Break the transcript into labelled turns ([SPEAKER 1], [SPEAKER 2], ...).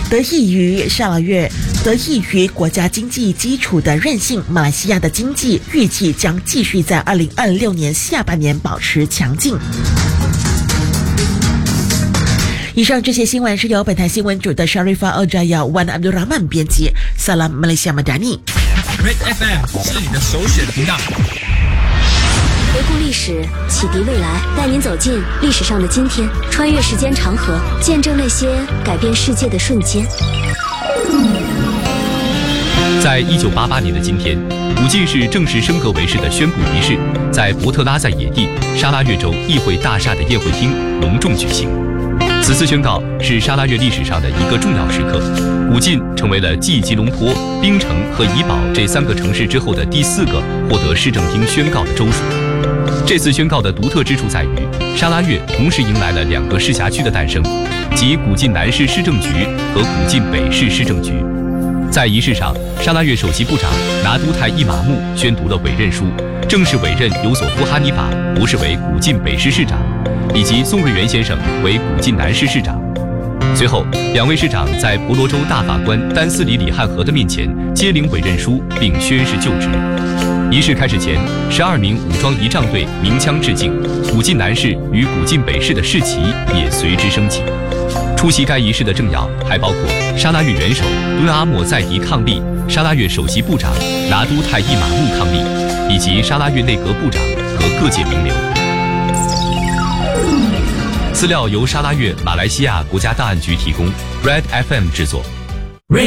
[SPEAKER 1] 得益于国家经济基础的韧性，马来西亚的经济预计将继续在2026年下半年保持强劲。以上这些新闻是由本台新闻主的 Sharifah Al-Jaya Wan Abdul Rahman 编辑。Salam Malaysia Madani。
[SPEAKER 2] Red FM 是你的首选频道。
[SPEAKER 3] 回顾历史，启迪未来，带您走进历史上的今天，穿越时间长河，见证那些改变世界的瞬间。
[SPEAKER 4] 在1988年的今天，古晋市正式升格为市的宣布仪式在伯特拉塞野地沙拉越州议会大厦的宴会厅隆重举行。此次宣告是沙拉越历史上的一个重要时刻，古晋成为了继吉隆坡、槟城和怡保这3个城市之后的第4个获得市政厅宣告的州属。这次宣告的独特之处在于，沙拉越同时迎来了2个市辖区的诞生，即古晋南市市政局和古晋北市市政局。在仪式上，沙拉越首席部长拿督泰伊马木宣读了委任书，正式委任尤索夫哈尼法博士为古晋北市市长，以及宋瑞元先生为古晋南市市长。随后，2位市长在婆罗洲大法官丹斯里里汉和的面前接领委任书，并宣誓就职。仪式开始前，12名武装仪仗队鸣枪致敬，古晋南市与古晋北市的市旗也随之升起。出席该仪式的政要还包括沙拉越元首敦阿莫在迪抗力、沙拉越首席部长拿督泰伊马木抗力，以及沙拉越内阁部长和各界名流。资料由沙拉越马来西亚国家档案局提供 ，Red FM 制作。